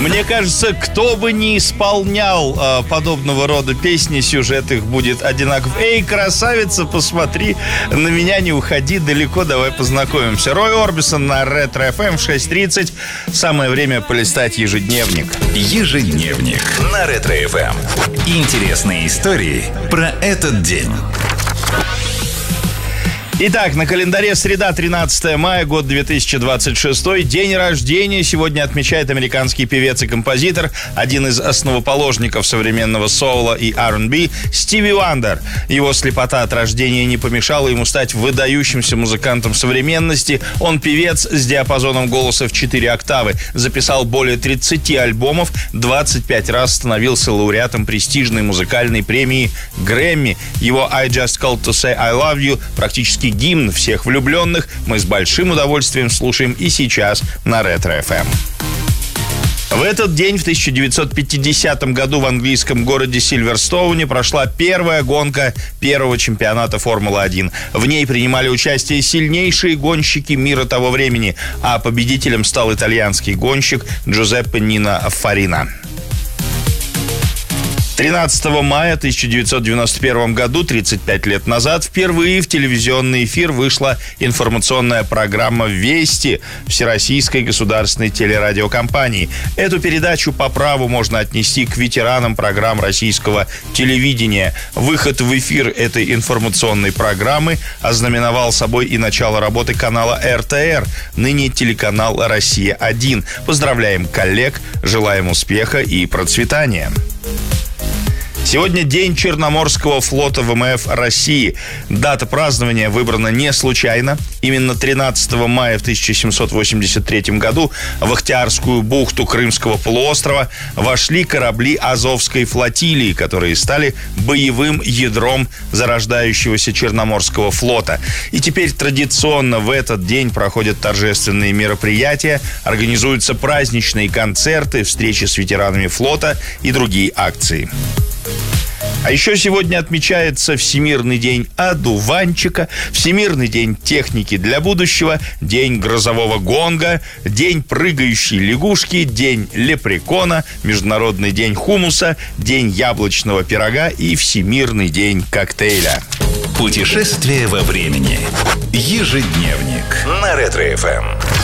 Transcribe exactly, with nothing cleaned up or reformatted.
Мне кажется, кто бы не исполнял э, подобного рода песни, сюжет их будет одинаков. Эй, красавица, посмотри на меня, не уходи далеко, давай познакомимся. Рой Орбисон на Ретро эф эм в шесть тридцать. Самое время полистать ежедневник. Ежедневник на Ретро эф эм. Интересные истории про этот день. Итак, на календаре среда, тринадцатое мая, год две тысячи двадцать шестой. День рождения сегодня отмечает американский певец и композитор, один из основоположников современного соула и ар энд би, Стиви Вандер. Его слепота от рождения не помешала ему стать выдающимся музыкантом современности. Он певец с диапазоном голоса в четыре октавы, записал более тридцати альбомов, двадцать пять раз становился лауреатом престижной музыкальной премии Грэмми. Его «I Just Called to Say I Love You» практически гимн всех влюбленных, мы с большим удовольствием слушаем и сейчас на Ретро эф эм. В этот день, в тысяча девятьсот пятидесятом году, в английском городе Сильверстоуне прошла первая гонка первого чемпионата Формулы один. В ней принимали участие сильнейшие гонщики мира того времени, а победителем стал итальянский гонщик Джузеппе Нино Фарина. тринадцатого мая тысяча девятьсот девяносто первого году, тридцать пять лет назад, впервые в телевизионный эфир вышла информационная программа «Вести» Всероссийской государственной телерадиокомпании. Эту передачу по праву можно отнести к ветеранам программ российского телевидения. Выход в эфир этой информационной программы ознаменовал собой и начало работы канала эр тэ эр, ныне телеканал «Россия один». Поздравляем коллег, желаем успеха и процветания. Сегодня день Черноморского флота вэ эм эф России. Дата празднования выбрана не случайно. Именно тринадцатого мая в тысяча семьсот восемьдесят третьем году в Ахтиарскую бухту Крымского полуострова вошли корабли Азовской флотилии, которые стали боевым ядром зарождающегося Черноморского флота. И теперь традиционно в этот день проходят торжественные мероприятия, организуются праздничные концерты, встречи с ветеранами флота и другие акции. А еще сегодня отмечается Всемирный день одуванчика, Всемирный день техники для будущего, День грозового гонга, День прыгающей лягушки, День лепрекона, Международный день хумуса, День яблочного пирога и Всемирный день коктейля. Путешествие во времени. Ежедневник на Ретро эф эм.